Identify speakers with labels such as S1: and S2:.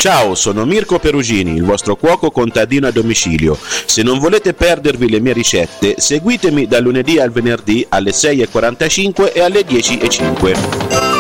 S1: Ciao, sono Mirko Perugini, il vostro cuoco contadino a domicilio. Se non volete perdervi le mie ricette, seguitemi dal lunedì al venerdì alle 6:45 e alle 10:05.